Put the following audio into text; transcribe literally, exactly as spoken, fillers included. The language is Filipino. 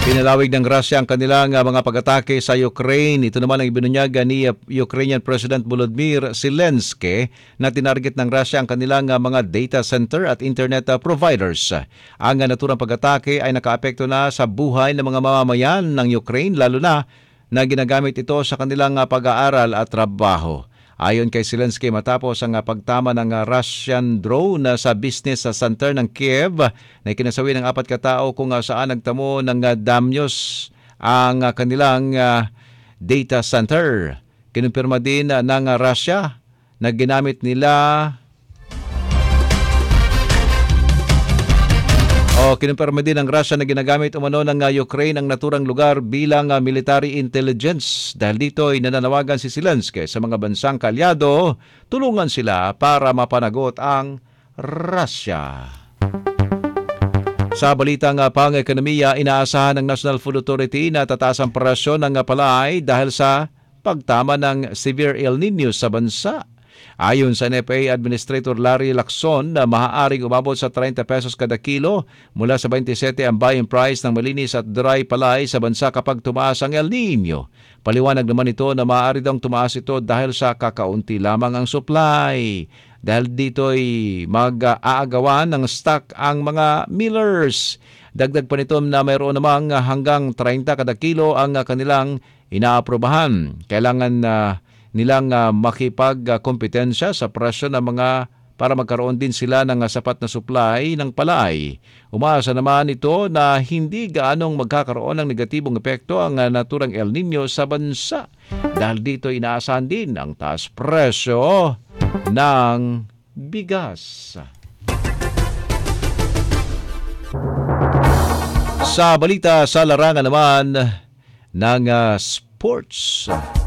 Pinalawig ng Russia ang kanilang uh, mga pag-atake sa Ukraine. Ito naman ang ibinunyag ni uh, Ukrainian President Volodymyr Zelensky na tinarget ng Russia ang kanilang uh, mga data center at internet uh, providers. Ang uh, naturang pag-atake ay nakaapekto na sa buhay ng mga mamamayan ng Ukraine, lalo na na ginagamit ito sa kanilang uh, pag-aaral at trabaho. Ayon kay Zelensky, matapos ang pagtama ng Russian drone sa business center ng Kiev na ikinasawi ng apat katao kung saan nagtamo ng damyos ang kanilang data center. Kinumpirma din ng Russia na ginamit nila O kinumpirma din ng Russia na ginagamit umano ng uh, Ukraine ang naturang lugar bilang uh, military intelligence. Dahil dito ay nananawagan si Zelensky sa mga bansang kalyado, tulungan sila para mapanagot ang Russia. Sa balitang uh, pang-ekonomiya, inaasahan ng National Food Authority na tataas ang presyo ng uh, palay dahil sa pagtama ng severe El Nino sa bansa. Ayon sa N F A Administrator Larry Lacson, na maaaring umabot sa thirty pesos kada kilo mula sa twenty-seven ang buying price ng malinis at dry palay sa bansa kapag tumaas ang El Nino. Paliwanag naman ito na maaari daw tumaas ito dahil sa kakaunti lamang ang supply. Dahil dito'y mag-aagawan ng stock ang mga millers. Dagdag pa nito na mayroon namang hanggang thirty kada kilo ang kanilang inaaprobahan. Kailangan na uh, nilang uh, makipagkompetensya sa presyo ng mga para magkaroon din sila ng uh, sapat na supply ng palay. Umaasa naman ito na hindi gaanong magkakaroon ng negatibong epekto ang uh, naturang El Nino sa bansa. Dahil dito inaasahan din ang taas presyo ng bigas. Sa balita sa larangan naman ng uh, sports.